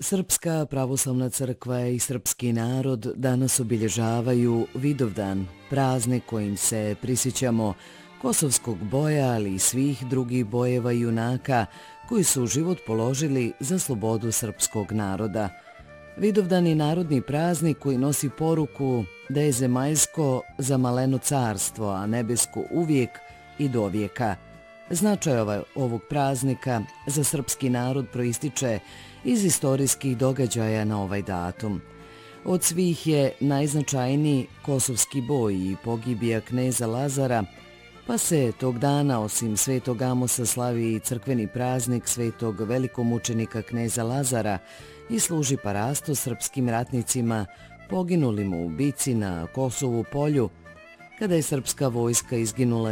Srpska pravoslavna crkva i srpski narod danas obilježavaju Vidovdan, praznik kojim se prisjećamo kosovskog boja, ali i svih drugih bojeva i junaka koji su život položili za slobodu srpskog naroda. Vidovdan je narodni praznik koji nosi poruku da je zemaljsko za maleno carstvo, a nebesko uvijek i do vijeka. Značaj ovog praznika za srpski narod proističe iz istorijskih događaja na ovaj datum. Od svih je najznačajniji kosovski boj i pogibija kneza Lazara, pa se tog dana osim svetog Amosa slavi i crkveni praznik svetog velikomučenika kneza Lazara i služi parasto srpskim ratnicima poginulim u bici na Kosovu polju, kada je srpska vojska izginula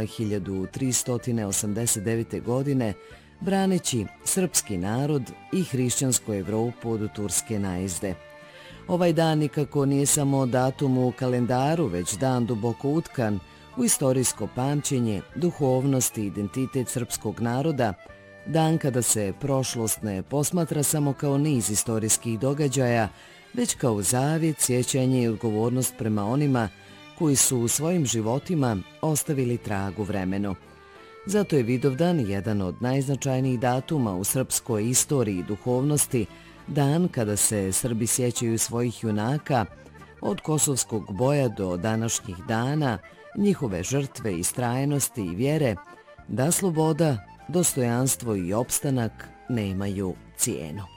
1389. godine, braneći srpski narod i hrišćansku Evropu od turske najezde. Ovaj dan nikako nije samo datum u kalendaru, već dan duboko utkan u istorijsko pamćenje, duhovnost i identitet srpskog naroda, dan kada se prošlost ne posmatra samo kao niz istorijskih događaja, već kao zavjet, sjećanje i odgovornost prema onima koji su u svojim životima ostavili trag u vremenu. Zato je Vidovdan jedan od najznačajnijih datuma u srpskoj istoriji i duhovnosti, dan kada se Srbi sjećaju svojih junaka, od kosovskog boja do današnjih dana, njihove žrtve, istrajnosti i vjere, da sloboda, dostojanstvo i opstanak nemaju cijenu.